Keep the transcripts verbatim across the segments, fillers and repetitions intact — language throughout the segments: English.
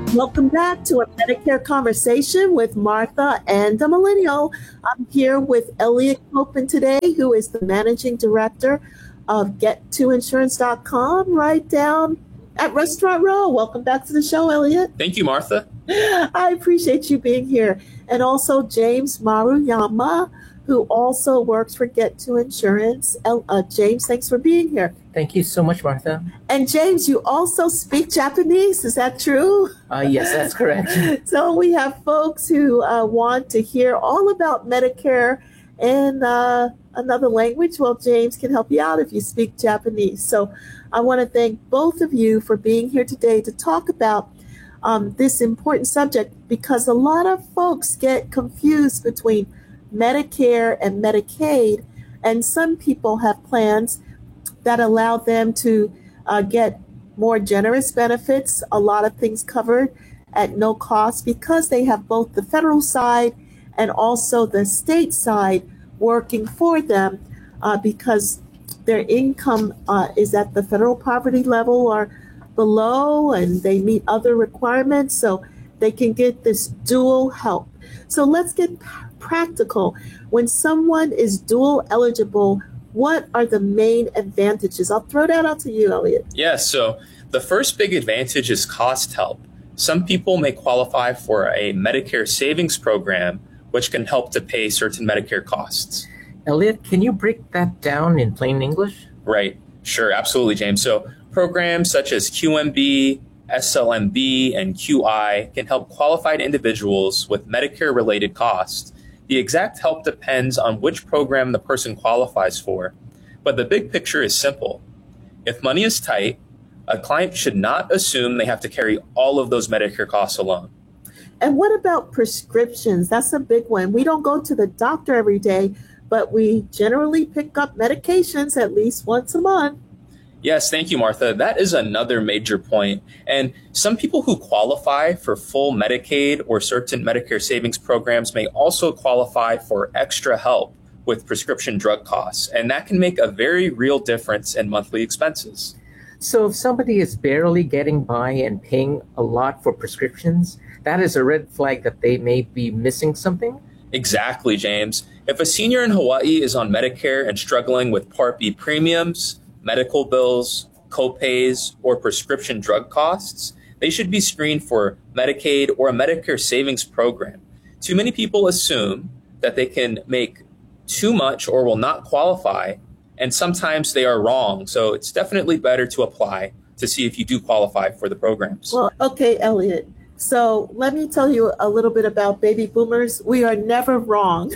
Welcome back to a Medicare conversation with Martha and the Millennial. I'm here with Elliot Copeland today, who is the managing director of get to insurance dot com, right down at Restaurant Row. Welcome back to the show, Elliot. Thank you, Martha. I appreciate you being here. And also James Maruyama, who also works for Get to Insurance. Uh, James, thanks for being here. Thank you so much, Martha. And James, you also speak Japanese. Is that true? Uh, yes, that's correct. So we have folks who uh, want to hear all about Medicare in uh, another language. Well, James can help you out if you speak Japanese. So I want to thank both of you for being here today to talk about um, this important subject, because a lot of folks get confused between Medicare and Medicaid, and some people have plans that allow them to uh, get more generous benefits, a lot of things covered at no cost, because they have both the federal side and also the state side working for them, uh, because their income uh, is at the federal poverty level or below, and they meet other requirements, so they can get this dual help. So let's get practical. When someone is dual eligible, what are the main advantages? I'll throw that out to you, Elliot. Yeah, so the first big advantage is cost help. Some people may qualify for a Medicare savings program, which can help to pay certain Medicare costs. Elliot, can you break that down in plain English? Right. Sure, absolutely, James. So programs such as Q M B, S L M B, and Q I can help qualified individuals with Medicare-related costs. The exact help depends on which program the person qualifies for, but the big picture is simple. If money is tight, a client should not assume they have to carry all of those Medicare costs alone. And what about prescriptions? That's a big one. We don't go to the doctor every day, but we generally pick up medications at least once a month. Yes, thank you, Martha. That is another major point. And some people who qualify for full Medicaid or certain Medicare savings programs may also qualify for extra help with prescription drug costs. And that can make a very real difference in monthly expenses. So if somebody is barely getting by and paying a lot for prescriptions, that is a red flag that they may be missing something? Exactly, James. If a senior in Hawaii is on Medicare and struggling with Part B premiums, medical bills, copays, or prescription drug costs, they should be screened for Medicaid or a Medicare savings program. Too many people assume that they can make too much or will not qualify, and sometimes they are wrong. So it's definitely better to apply to see if you do qualify for the programs. Well, okay, Elliot. So let me tell you a little bit about baby boomers. We are never wrong.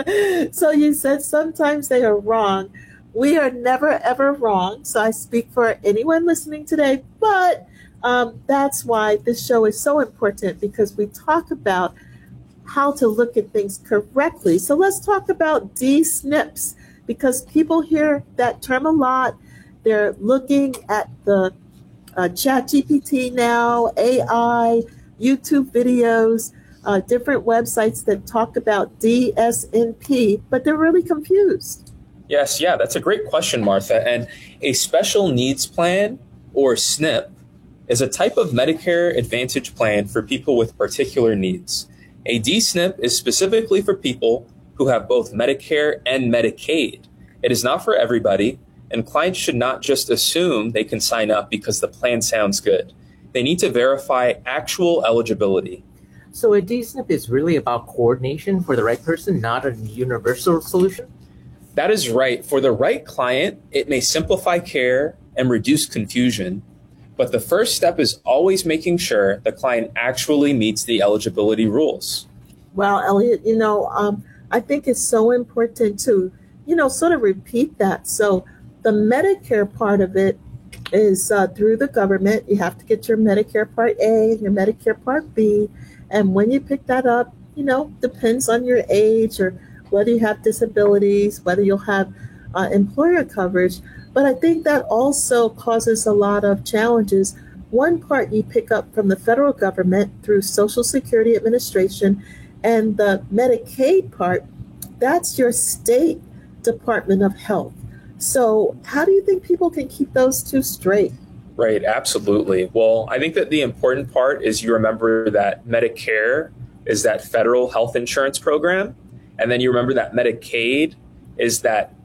So you said sometimes they are wrong. We are never, ever wrong. So I speak for anyone listening today, but um, that's why this show is so important, because we talk about how to look at things correctly. So let's talk about D S N Ps, because people hear that term a lot. They're looking at the uh, Chat G P T now, A I, YouTube videos, uh, different websites that talk about D S N P, but they're really confused. Yes, yeah, that's a great question, Martha. And a special needs plan, or S N P, is a type of Medicare Advantage plan for people with particular needs. A D S N P is specifically for people who have both Medicare and Medicaid. It is not for everybody, and clients should not just assume they can sign up because the plan sounds good. They need to verify actual eligibility. So a D S N P is really about coordination for the right person, not a universal solution? That is right. For the right client, it may simplify care and reduce confusion, but the first step is always making sure the client actually meets the eligibility rules. Well, Elliot, you know, um, I think it's so important to, you know, sort of repeat that. So the Medicare part of it is uh, through the government. You have to get your Medicare Part A and your Medicare Part B. And when you pick that up, you know, depends on your age or whether you have disabilities, whether you'll have uh, employer coverage. But I think that also causes a lot of challenges. One part you pick up from the federal government through Social Security Administration, and the Medicaid part, that's your state Department of Health. So how do you think people can keep those two straight? Right, absolutely. Well, I think that the important part is you remember that Medicare is that federal health insurance program, and then you remember that Medicaid is that